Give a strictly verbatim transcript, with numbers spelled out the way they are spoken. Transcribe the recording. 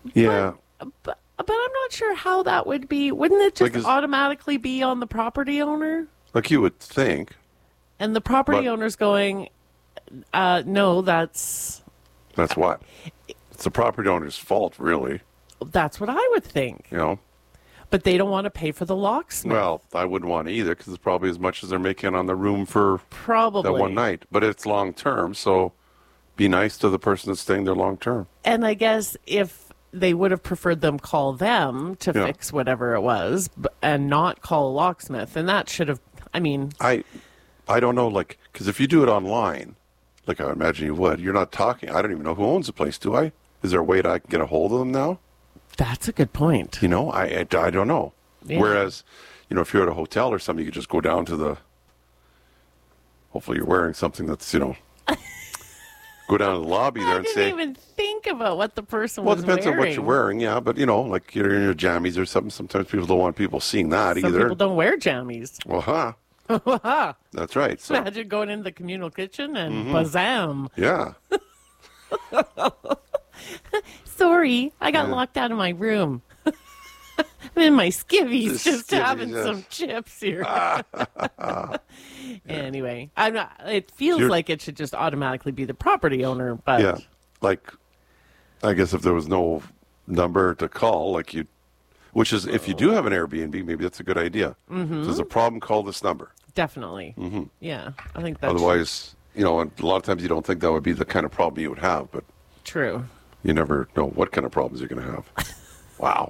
Yeah. But, but, but I'm not sure how that would be. Wouldn't it just Like, is- automatically be on the property owner? Like you would think. And the property But- owner's going, uh, no, that's That's what. It's the property owner's fault, really. that's what I would think. You know. But they don't want to pay for the locksmith. Well, I wouldn't want to either because it's probably as much as they're making on the room for Probably. that one night. But it's long term, so be nice to the person that's staying there long term. And I guess if they would have preferred them call them to Yeah. fix whatever it was b- and not call a locksmith, and that should have, I mean, I, I don't know, like, because if you do it online, like I imagine you would, you're not talking. I don't even know who owns the place, do I? Is there a way that I can get a hold of them now? that's a good point. You know, I, I, I don't know. Yeah. Whereas, you know, if you're at a hotel or something, you could just go down to the. Hopefully, you're wearing something that's, you know, go down to the lobby there I and didn't say. even think about what the person Well, it was depends wearing. on what you're wearing, yeah. But you know, like you're in your jammies or something. Sometimes people don't want people seeing that Some either. people don't wear jammies. Well, huh? That's right. So, Imagine going into the communal kitchen and Mm-hmm. bazam. yeah. Sorry, I got locked out of my room. I'm in my skivvies, The just skivvies, having yes. some chips here. Anyway, I'm not. It feels You're- like it should just automatically be the property owner, but Yeah. Like, I guess if there was no number to call, like you, which is if you do have an Airbnb, maybe that's a good idea. Mm-hmm. If there's a problem, call this number. definitely. Mm-hmm. Yeah, I think that's Otherwise, you know, and a lot of times you don't think that would be the kind of problem you would have, but true. you never know what kind of problems you're going to have. Wow.